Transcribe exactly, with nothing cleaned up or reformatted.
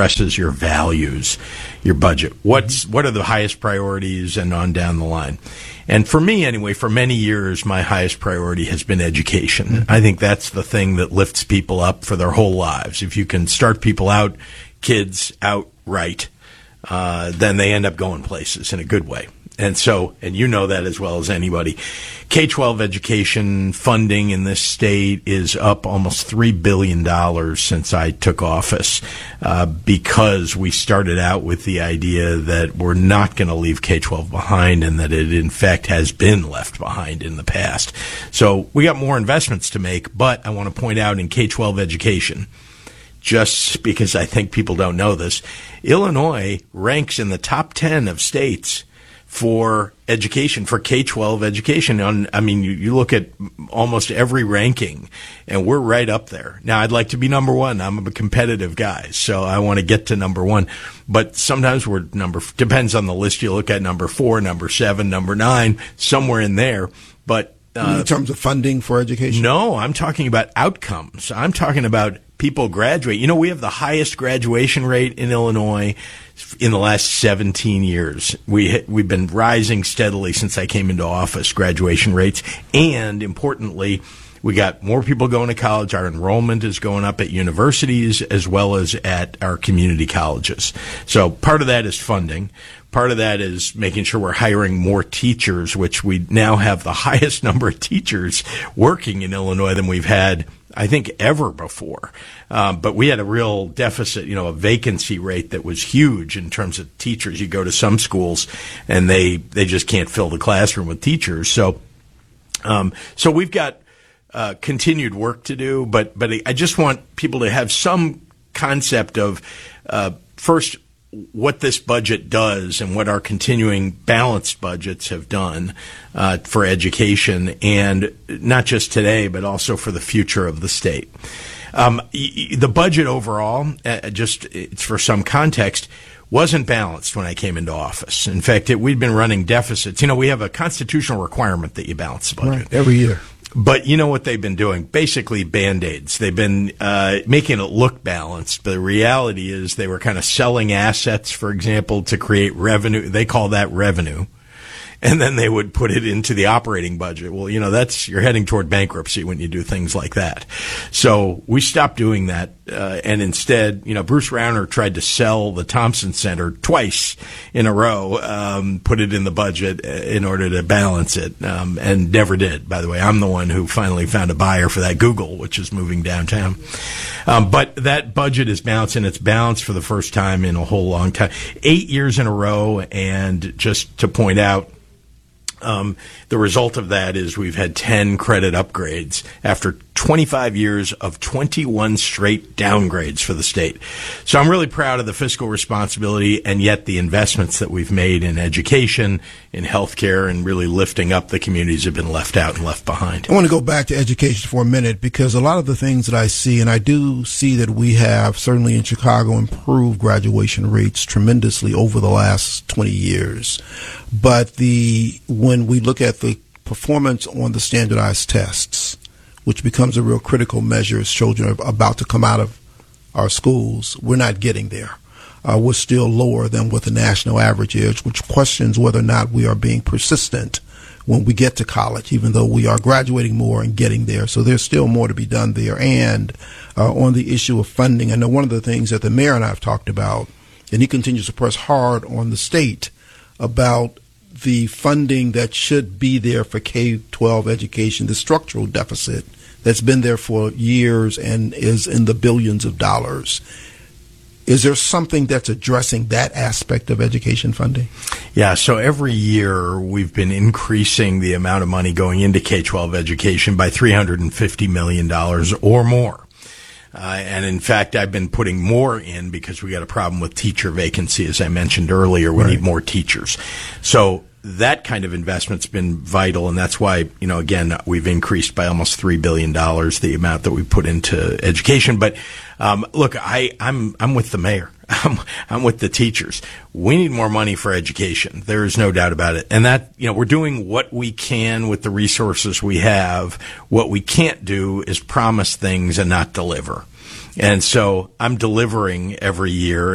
expresses your values, your budget. What's what are the highest priorities and on down the line? And for me, anyway, for many years, my highest priority has been education. Mm-hmm. I think that's the thing that lifts people up for their whole lives. If you can start people out, kids out right, uh, then they end up going places in a good way. And so, and you know that as well as anybody, K twelve education funding in this state is up almost three billion dollars since I took office, uh, because we started out with the idea that we're not going to leave K twelve behind, and that it, in fact, has been left behind in the past. So we got more investments to make, but I want to point out in K twelve education, just because I think people don't know this, Illinois ranks in the top ten of states for education, for K twelve education. On, I mean, you, you look at almost every ranking, and we're right up there. Now, I'd like to be number one. I'm a competitive guy, so I want to get to number one. But sometimes we're number, depends on the list you look at, number four, number seven, number nine, somewhere in there. But uh, in terms of funding for education? No, I'm talking about outcomes. I'm talking about people graduate. You know, we have the highest graduation rate in Illinois in the last seventeen years. We, we've been rising steadily since I came into office, graduation rates. And importantly, we got more people going to college. Our enrollment is going up at universities as well as at our community colleges. So part of that is funding. Part of that is making sure we're hiring more teachers, which we now have the highest number of teachers working in Illinois than we've had, I think, ever before. Um, but we had a real deficit, you know, a vacancy rate that was huge in terms of teachers. You go to some schools and they, they just can't fill the classroom with teachers. So, um, so we've got, uh, continued work to do, but, but I just want people to have some concept of, uh, first, what this budget does and what our continuing balanced budgets have done uh, for education, and not just today, but also for the future of the state. Um, the budget overall, uh, just it's for some context, wasn't balanced when I came into office. In fact, it, we'd been running deficits. You know, we have a constitutional requirement that you balance the budget. Right, every year. But you know what they've been doing? Basically Band-Aids. They've been uh, making it look balanced, but the reality is they were kind of selling assets, for example, to create revenue. They call that revenue. And then they would put it into the operating budget. Well, you know, that's, you're heading toward bankruptcy when you do things like that. So we stopped doing that, uh, and instead, you know, Bruce Rauner tried to sell the Thompson Center twice in a row, um, put it in the budget in order to balance it, um, and never did, by the way. I'm the one who finally found a buyer for that Google, which is moving downtown. Um, but that budget is balanced, and it's balanced for the first time in a whole long time. Eight years in a row, and just to point out, Um, the result of that is we've had ten credit upgrades after twenty-five years of twenty-one straight downgrades for the state. So I'm really proud of the fiscal responsibility and yet the investments that we've made in education, in healthcare, and really lifting up the communities that have been left out and left behind. I want to go back to education for a minute, because a lot of the things that I see, and I do see that we have, certainly in Chicago, improved graduation rates tremendously over the last twenty years. But the when we look at the performance on the standardized tests, which becomes a real critical measure as children are about to come out of our schools, we're not getting there. Uh, we're still lower than what the national average is, which questions whether or not we are being persistent when we get to college, even though we are graduating more and getting there. So there's still more to be done there. And uh, on the issue of funding, I know one of the things that the mayor and I have talked about, and he continues to press hard on the state about the funding that should be there for K twelve education, the structural deficit that's been there for years and is in the billions of dollars. Is there something that's addressing that aspect of education funding? Yeah, so every year we've been increasing the amount of money going into K twelve education by three hundred fifty million dollars or more. Uh, and in fact, I've been putting more in because we got a problem with teacher vacancy. As I mentioned earlier, we right. need more teachers. So that kind of investment's been vital, and that's why, you know, again, we've increased by almost three billion dollars the amount that we put into education. But um, look, I, I'm I'm with the mayor. I'm, I'm with the teachers. We need more money for education. There is no doubt about it. And that, you know, we're doing what we can with the resources we have. What we can't do is promise things and not deliver. And so I'm delivering every year.